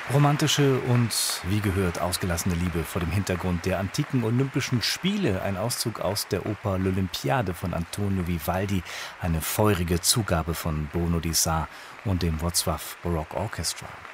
Romantische und, wie gehört, ausgelassene Liebe vor dem Hintergrund der antiken Olympischen Spiele. Ein Auszug aus der Oper L'Olympiade von Antonio Vivaldi. Eine feurige Zugabe von Bono di Sa und dem Wrocław Baroque Orchestra.